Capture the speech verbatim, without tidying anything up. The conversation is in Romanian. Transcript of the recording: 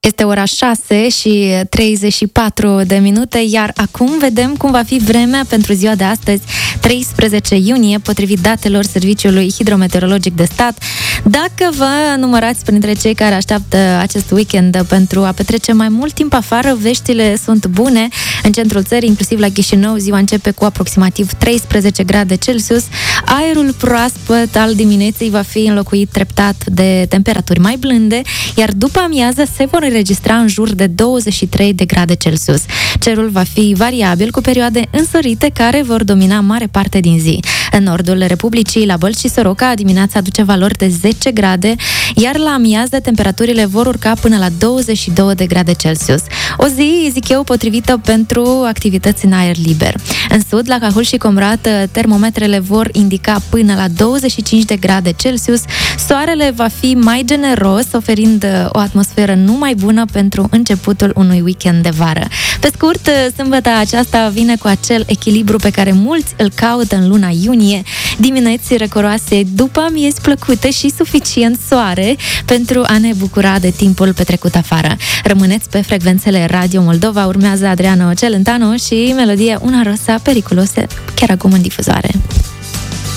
Este ora șase și treizeci și patru de minute, iar acum vedem cum va fi vremea pentru ziua de astăzi, treisprezece iunie, potrivit datelor Serviciului Hidrometeorologic de Stat. Dacă vă numărați printre cei care așteaptă acest weekend pentru a petrece mai mult timp afară, veștile sunt bune. În centrul țării, inclusiv la Chișinău, ziua începe cu aproximativ treisprezece grade Celsius. Aerul proaspăt al dimineții va fi înlocuit treptat de temperaturi mai blânde, iar după amiază se vor înregistra în jur de douăzeci și trei de grade Celsius. Cerul va fi variabil cu perioade însorite care vor domina mare parte din zi. În nordul Republicii, la Bălți și Soroca, dimineața aduce valori de zece grade, iar la amiază temperaturile vor urca până la douăzeci și doi de grade Celsius. O zi, zic eu, potrivită pentru activități în aer liber. În sud, la Cahul și Comrat, termometrele vor indica până la douăzeci și cinci de grade Celsius. Soarele va fi mai generos, oferind o atmosferă numai bună pentru începutul unui weekend de vară. Pe scurt, sâmbătă aceasta vine cu acel echilibru pe care mulți îl caută în luna iunie. Dimineți răcoroase, după amiezi plăcute și suficient soare pentru a ne bucura de timpul petrecut afară. Rămâneți pe frecvențele Radio Moldova, urmează Adriano Celentano și melodie Una Rosa Periculose, chiar acum în difuzoare.